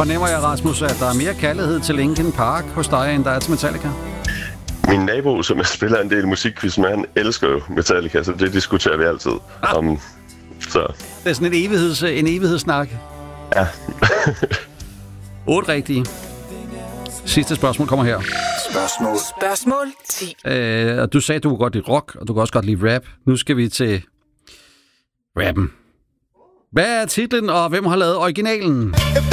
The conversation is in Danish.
Fornemmer jeg, Rasmus, at der er mere kærlighed til Linkin Park hos dig, end der er til Metallica? Min nabo, som jeg spiller en del musikquiz med, han elsker jo Metallica, så det diskuterer vi altid om. Så. Det er sådan en evighedssnak. Ja. 8 rigtige. Sidste spørgsmål kommer her. Spørgsmål 10. Du sagde, at du kunne godt lide rock, og du kan også godt lide rap. Nu skal vi til rappen. Hvad er titlen, og hvem har lavet originalen?